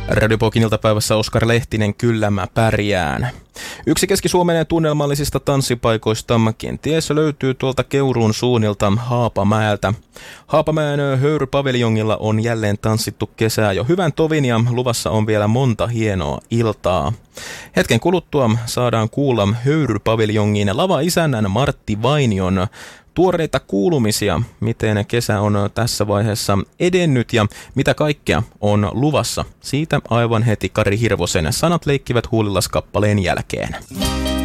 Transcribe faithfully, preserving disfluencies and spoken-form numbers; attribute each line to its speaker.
Speaker 1: Radio Pokin iltapäivässä Oskar Lehtinen, Kyllä mä pärjään. Yksi Keski-Suomen tunnelmallisista tanssipaikoista kenties löytyy tuolta Keuruun suunnilta Haapamäeltä. Haapamäen höyrypaviljongilla on jälleen tanssittu kesää jo hyvän tovin ja luvassa on vielä monta hienoa iltaa. Hetken kuluttua saadaan kuulla höyrypaviljongin lava-isännän Martti Vainion tuoreita kuulumisia, miten kesä on tässä vaiheessa edennyt ja mitä kaikkea on luvassa. Siitä aivan heti Kari Hirvosen Sanat leikkivät huulillas -kappaleen jälkeen.